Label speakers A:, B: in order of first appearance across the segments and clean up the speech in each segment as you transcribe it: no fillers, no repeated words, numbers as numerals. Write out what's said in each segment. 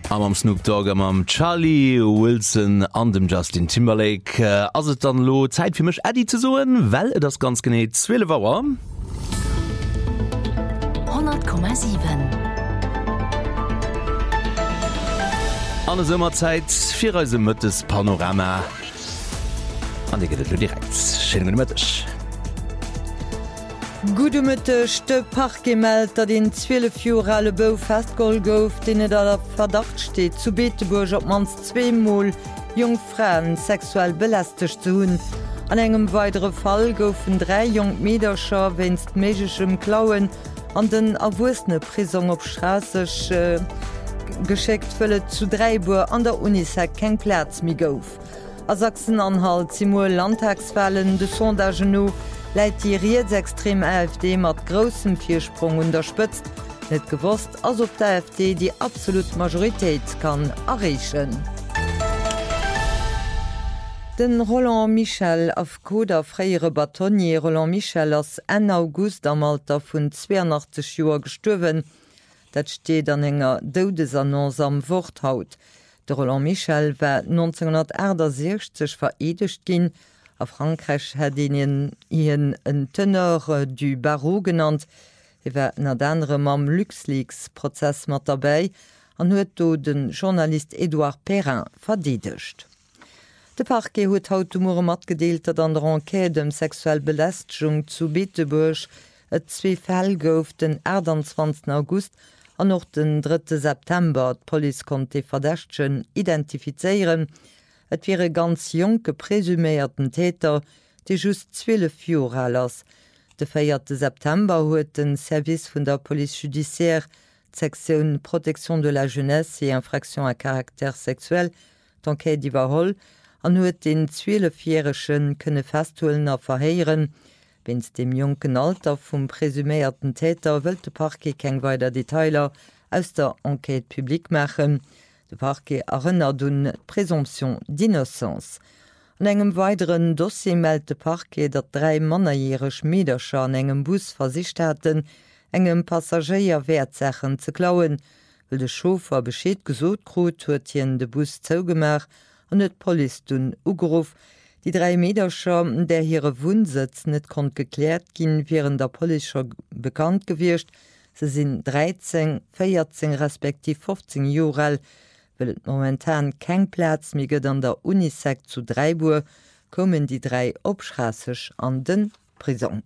A: am Snoop Dogg am Charlie Wilson an dem Justin Timberlake as dann lo Zeit für mich Eddie zu suchen, weil das ganz genau 12 war
B: 100,7
A: an Sommerzeit 4 Reise mit das Panorama an die geht direkt schön mit.
C: Gude Mëttechte Park gemeldt, dat den 12 Jorale Bau festgoll gouf, den et der Verdacht steet zu Beeteburg op mans 2mal Jungfraen sexuell belästigt zu hunn. An engem weitere Fall goufen 3 Jungmederscher wennst megechem Klauen an den awusne Prison op Strassech geschickt fëlle zu 3 Buer an der Unisec keng Platz mi gouf. A Sachsen-Anhalt simul Landtagsfällen de Sondage no läit die Rietsextrem AfD mat grossem Viersprung unterstützt, net gewusst, as op der AfD die absolut Majoritéit kann erreichen. Den Roland Michel auf Koda freiere Batonnier Roland Michel ass 1. August am Alter vun 82 Joer gestuwen. Dat steet an enger Doudesannonce am Worthaut. De Roland Michel war 1968 veredigt ginn. A Frankreich hat ihnen en Teneur du Barreau genannt. War nad anderem am LuxLeaks-Prozess mat dabei an huet do den Journalist Edouard Perrin verdedigt. De Parquet huet haut mat gedeelt, dat an der Enquête sexuell Belästigung zu Beeteburg et 2 Fäll gouf den 21. August an noch den 3. September d Police konnte Verdächtchen identifizeieren. Et wäre ganz jonke presumérten Täter, die just 12 Jahre alt ass. De 4. September huet den Service vun der Police Judiciaire Section Protection de la Jeunesse et Infraction à caractère sexuel d'enquête iwwerholl an huet den 12-jährigen kënne festholen a verheieren. Wenns dem jonken Alter vum presumérten Täter wëlt de Parquet keng weiter Detailer aus der Enquête publik machen. De Parquet erinnert un Präsumption d'innocence. An engem weiteren Dossier meldt de Parquet, dat 3 mannerjährech Mederscher an engem Bus versicht hatten, engem Passagier Wertsachen ze klauen. Will de Chauffeur bescheet gesot krut, huet hien de Bus zougemach an et Police dun ugeruf. Die 3 Mederscher, der hire Wohnsitz net kont geklärt ginn, wären der Police bekannt gewircht. Se sinn 13, 14 respektiv 15 Jahre alt. Weil momentan kein Platz mehr gibt an der Unisec zu 3 Buer, kommen die 3 obschrassig an den Prison.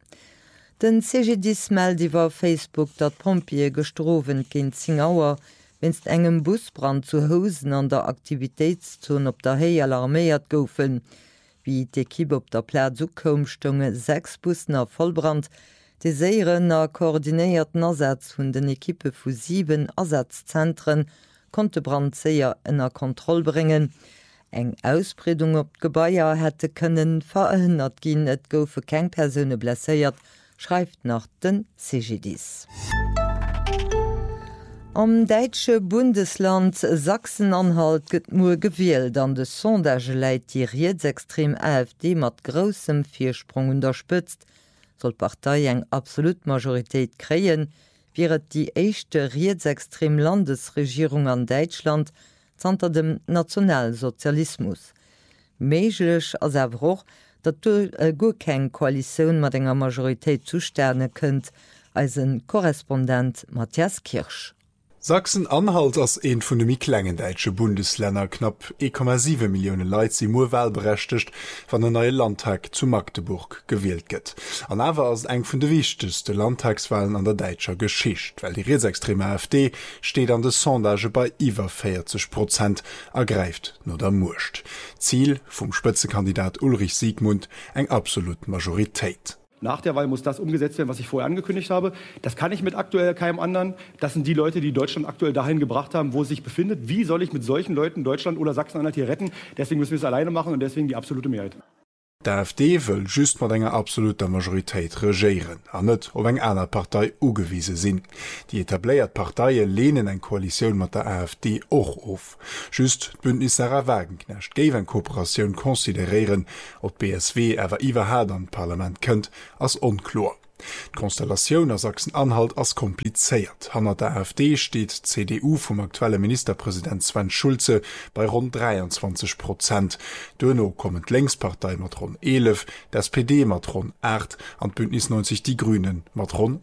C: Den CGDs meldet über Facebook, dat Pompier gestroven gegen 10 Uhr, wenn's engem Busbrand zu Hosen an der Aktivitätszone op der Hei alarmiert goufen. Wie die Kippe op der Platz zukom, stunge 6 Bussen auf Vollbrand, die seieren a koordinierten Ersatz von den Equipe vu 7 Ersatzzentren konnte Brandseier ënner Kontroll bringen. Eng Ausbreung op Gebäier hätte können verhindert gin, et goufe keng Persone blessiert, schreibt nach den CGDs. Am deitsche Bundesland Sachsen-Anhalt gëtt nur gewählt, an de Sondage läit die Rietsextrem AfD mat grossem Viersprung unterstützt. Soll Partei eng absolut Majoritéit kreien, wäret die echte Rietsextrem Landesregierung an Deutschland zanter dem Nationalsozialismus. Meiglech as erwoch, dat du go keng Koalition mat enger Majoritéit zusterne kënnt, als en Korrespondent Matthias Kirsch.
D: Sachsen-Anhalt ass een vun de mi klengen deitsche Bundesländer knapp 1,7 Millionen Leiit si mo wahlberechtigt van der neue Landtag zu Magdeburg gewählt gëtt. An awer ass eng vun de wichtigste Landtagswahlen an der deitscher Geschicht, weil die rechtsextreme AfD steht an de Sondage bei iwwer 40%, ergreift no der Murcht. Ziel vum Spitzenkandidat Ulrich Siegmund eng absolut Majoritéit.
E: Nach der Wahl muss das umgesetzt werden, was ich vorher angekündigt habe. Das kann ich mit aktuell keinem anderen. Das sind die Leute, die Deutschland aktuell dahin gebracht haben, wo es sich befindet. Wie soll ich mit solchen Leuten Deutschland oder Sachsen-Anhalt hier retten? Deswegen müssen wir es alleine machen und deswegen die absolute Mehrheit.
D: Der AfD will just mat enger absoluter Majoritéit regieren, an net op eng einer Partei ugewiese sinn. Die etetaléiert Parteiie lehnen eng Koalition mat der AfD och auf. Just Bündnis Sarah Wagenknecht géif eng Kooperationun konsideieren, ob BSW ewer iwwer her an Parlament kënnt, ass onklor. Konstellation aus Sachsen-Anhalt als kompliziert. Hanner der AfD steht CDU vom aktuelle Ministerpräsident Sven Schulze bei rund 23%. Dönno kommen Längspartei Matron 11, der SPD Matron 8 an Bündnis 90 die Grünen Matron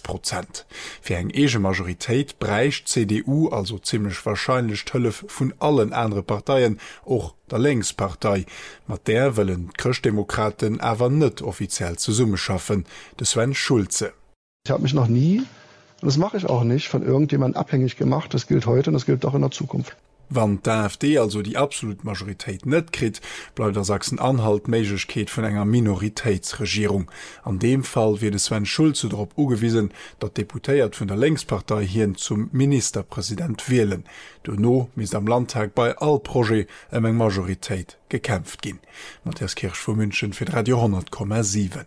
D: 6%. Für eng ege Majorität breicht CDU also ziemlich wahrscheinlich 12 von allen anderen Parteien auch der Längspartei, mat der wollen Christdemokraten aber nicht offiziell zu Summe schaffen. Das Sven Schulze.
B: Ich habe mich noch nie, und das mache ich auch nicht, von irgendjemandem abhängig gemacht. Das gilt heute und das gilt auch in der Zukunft.
D: Wann der AfD also die absolute Majorität net krit, bleibt der Sachsen-Anhalt Meigkeit von enger Minoritätsregierung. An dem Fall wird Sven Schulze darauf ugewiesen, dat Deputéiert von der Längspartei hier zum Ministerpräsident wählen. Donno mis am Landtag bei all Projekt eng Majorität gekämpft gin. Matthias Kirsch vor München für Radio 10,7.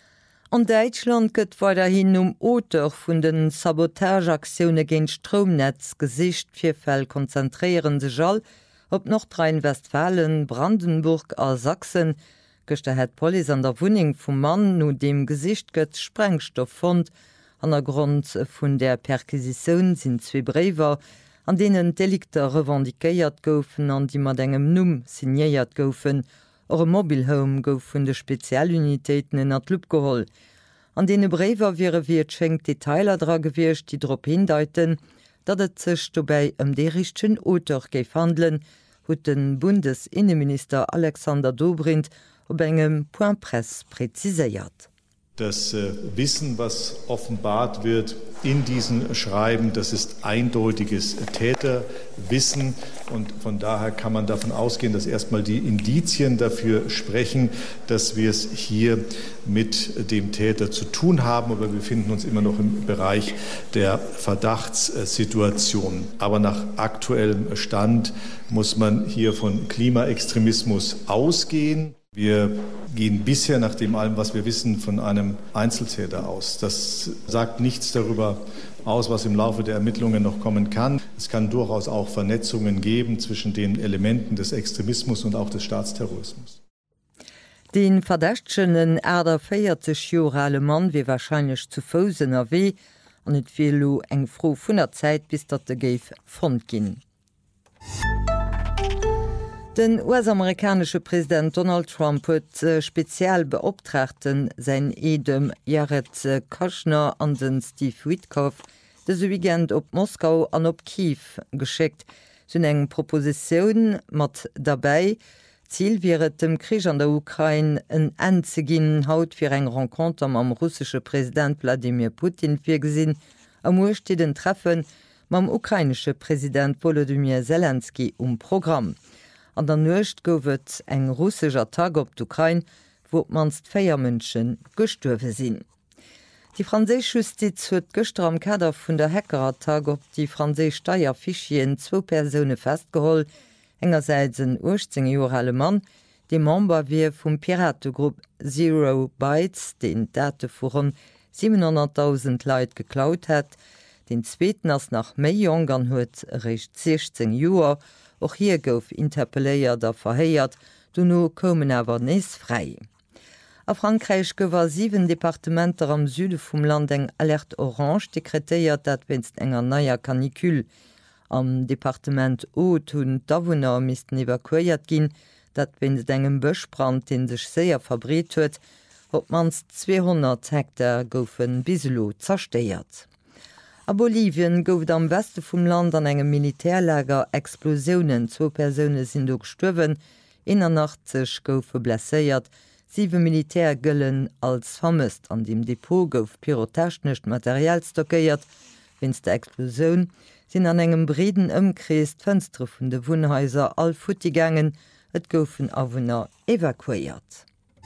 C: An Deutschland gëtt weiterhin Oter vun den Sabotageaktionune géint Stromnetz gesicht firfäll konzentriieren sech all op Nordrhein-Westfalen, Brandenburg a Sachsen gëchte het Poli an der Wuning vum Mann no dem Gesicht gëtt Sprengstoff fand. An der Grund vun der Perquisition sinn 2 Brewer, an denen Delikter revendikéiert goufen an die mat engem Numm signéiert goufen. Eure Mobilhome gouf vun de Spezialunitéiten en Lupp geholl. An dee Brewer wiere wie schenkt Detailer dra gewircht, die drop hindeiten, dat et sech dobäi de richchten Oter géif handeln, huet den Bundesinnenminister Alexander Dobrindt op engem Point Press präziséiert.
F: Das Wissen, was offenbart wird in diesen Schreiben, das ist eindeutiges Täterwissen und von daher kann man davon ausgehen, dass erstmal die Indizien dafür sprechen, dass wir es hier mit dem Täter zu tun haben, aber wir befinden uns immer noch im Bereich der Verdachtssituation. Aber nach aktuellem Stand muss man hier von Klimaextremismus ausgehen. Wir gehen bisher nach dem allem, was wir wissen, von einem Einzeltäter aus. Das sagt nichts darüber aus, was im Laufe der Ermittlungen noch kommen kann. Es kann durchaus auch Vernetzungen geben zwischen den Elementen des Extremismus und auch des Staatsterrorismus.
C: Den verdächtchten Äder 40 Jahre Mann wie wahrscheinlich zu Fosen erweh an et Velo eng froh vun der Zeit bis dat de Geif fand gin. Den US-amerikanische Präsident Donald Trump huet speziell Beauftragten sein Edem Jared Kushner an den Steve Witkoff des Weekend op Moskau an op Kiew geschickt. Sun eng Proposition mat dabei Ziel wäret dem Krieg an der Ukraine en End ze ginn haut fir eng Rencontre am russische Präsident Wladimir Putin fir gesinn am ursteden Treffen mam ukrainische Präsident Volodymyr Zelensky Programm. An der Nucht gowet eng russischer Tag op d'Ukraine, wo manst 4 Mënschen gestuerwe sinn. Die Franzésche Justiz huet gëster am Kader vun der Hackertag op die Franzésch Steierfichien 2 Persone festgeholl, engerseits en 18-jährige Mann, de Member wie vum Pirategrupp Zero Bytes, den Date vuren 700.000 Leiit geklaut hat, den zweeten ass nach méi Jongern huet recht 16 Joer, och hier gouf interpelléiert der verhéiert, du no kommen awer nees frei. A Frankreich gower 7 Departementer am Süde vum Land eng Alert Orange dekretéiert, dat wennst enger naier Kanikül. Am Departement Haut hunn d'Awunner misisten evakuiert ginn, dat wennst engem Bëchbrand den sech séier verbreet huet, op mans 200 Hektar goufen biselo zersteiert. A Bolivien gouf am Weste vum Land an engem Militärlager Explosionen, 2 Persone sind do gestuerwen, 81 goufe blesséiert, 7 Militärgëllen als vermisst. An dem Depot gouf pyrotechnisch Material stockeiert, wenn's der Explosion sinn an engem Breden ëmkreest Fënstre vun de Wohnhäuser all futti gangen, et goufen Awunner evakuiert.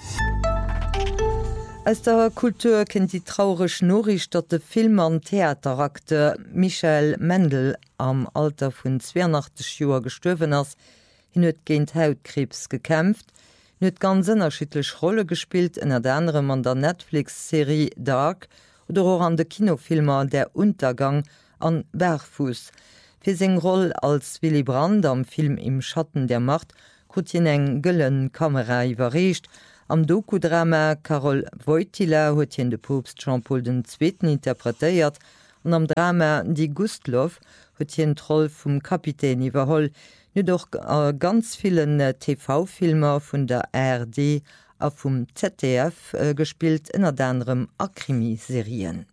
C: Aus der Kultur kennt die traurige Nachricht, dass der Film- und Theaterakteur Michel Mendel am Alter von 82 Jahren gestorben ist. Er hat gegen Hautkrebs gekämpft, er hat ganz unterschiedliche Rollen gespielt, unter anderem an der Netflix-Serie Dark oder auch an den Kinofilmen Der Untergang an Bergfuß. Für seine Rolle als Willy Brandt am Film Im Schatten der Macht hat ihn eine goldene Kamera überreicht. Am Dokudrama Carol Wojtyla huet hien de Popst Jean-Paul II. Interpretéiert an am Drama Die Gustloff huet hien Troll vum Kapitän iwwerholl, nu doch ganz vielen TV-Filmer vun der ARD a vum ZDF gespielt ënner anderem Akrimiserien.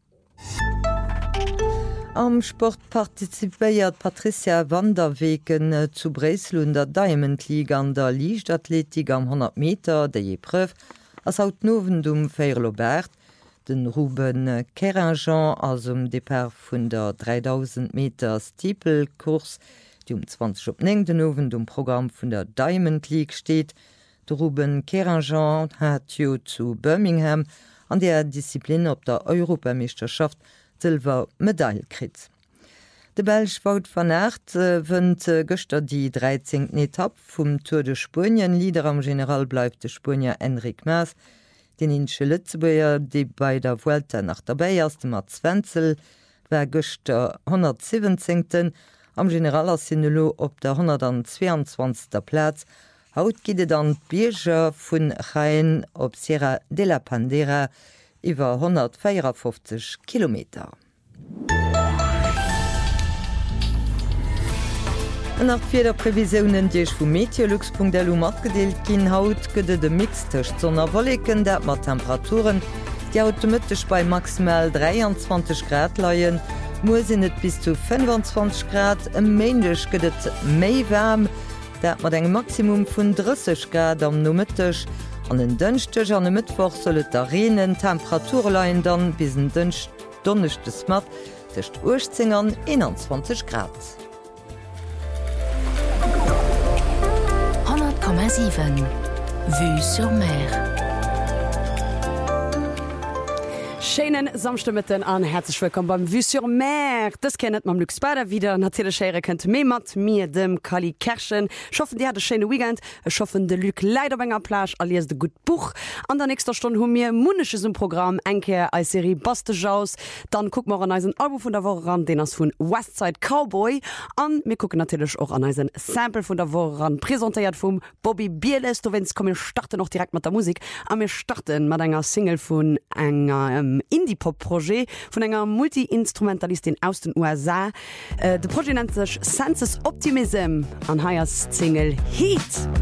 C: Am Sport partizipéiert Patricia Wanderwegen zu Breslau der Diamond League an der Liichtathletik am 100 Meter déi Epreuve ass haut Novendum Feierlobert, den Ruben Keringan as Depart vun der 3000 Meter Steeplekurs, die 20 den Novendum Programm vun der Diamond League steht. De Ruben Keringan hat jo zu Birmingham an der Disziplin op der Europameisterschaft Silver Medaille krit. De Belg Wout van Aert wënd gëster die 13. Etapp vum Tour de Spien. Lieder am General bleifte Spanier Enric Mas, den insche Lützebuer, die bei der Vuelta nach dabei ass dem Mats Wenzel, wär gëster 117. am Generalersinnelo op der 122. Platz. Haut gidet an Bierger vun Jaén op Sierra de la Pandera iwwer 154 Kilometer. Nach 4 Prävisionen Dich vum Meteorlux.delu matgedeelt ginn haut gëtt de Mixtecht zonner Wolleken dat mat Temperaturen, die automatisch bei maximal 23 Grad leien, Mosinnet bis zu 25 Grad, méendech gëtt méi wärm, dat mat eng Maximum vun 30 Grad am Nomittech, an den Dënchtech an den Mittwoch sollet der Reenen Temperaturleien dann bis en dëncht donnechtes Mat techt 18 an 21 Grad.
G: 100,7 Vue sur Mer.
H: Schönen Samstimmen an herzlich willkommen beim Vue sur Mer. Das kennt man Lux Bader wieder. Natürlich Schere könnt mit mir dem Kali Kerschen. Ich hoffe, die hat ein schönes Weekend. Ich hoffe, der Lüg leider bei einer Plage, alias der gut Buch. An der nächsten Stunde haben wir Munisches im Programm. Enke als Serie Bastage aus. Dann gucken wir an unseren Album von der Woche ran, den ist von Westside Cowboy. Und wir gucken natürlich auch an unseren Sample von der Woche ran, präsentiert vom Bobby Bieles. Du wenn's kommen, wir starten noch direkt mit der Musik. Und wir starten mit einer Single von einer Indie-Pop-Projekt von einer Multi-Instrumentalistin aus den USA. Das Projekt nennt sich Senses Optimism an Hayas Single Heat.